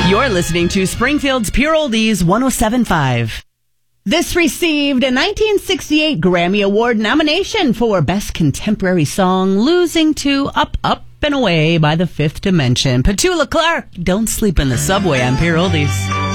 You're listening to Springfield's Pure Oldies 107.5. This received a 1968 Grammy Award nomination for Best Contemporary Song, losing to Up, Up, and Away by the Fifth Dimension. Petula Clark, Don't Sleep in the Subway on Pure Oldies.